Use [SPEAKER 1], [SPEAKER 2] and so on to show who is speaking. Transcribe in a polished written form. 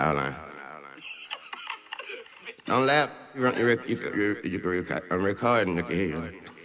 [SPEAKER 1] Don't laugh. You can record and they can hear you.